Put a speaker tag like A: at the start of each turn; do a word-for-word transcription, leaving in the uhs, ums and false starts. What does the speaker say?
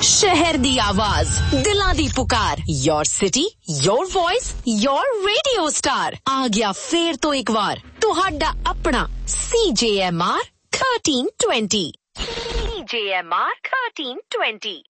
A: शहर दी आवाज, दिलां दी पुकार, your city, your voice, your radio star. आ गया फेर तो एक बार तुहाडा अपना C J M R thirteen twenty। C J M R thirteen twenty।